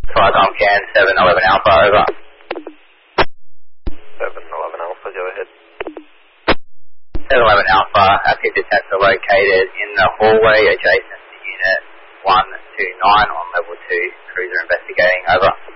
Tricom Can, 711 Alpha, over. 711 Alpha, go ahead. 711 Alpha, our pit detector located in the hallway adjacent to Unit 129 on level 2, cruiser investigating, over.